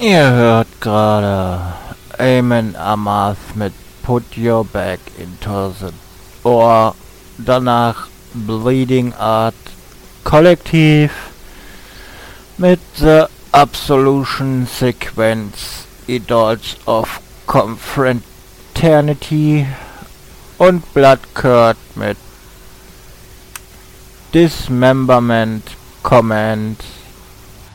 Ihr hört gerade Amon Amarth mit Put Your Back into the Ohr, danach Bleeding Art Kollektiv mit The Absolution Sequence, Idols of Confraternity und Blood Curd mit Dismemberment Command.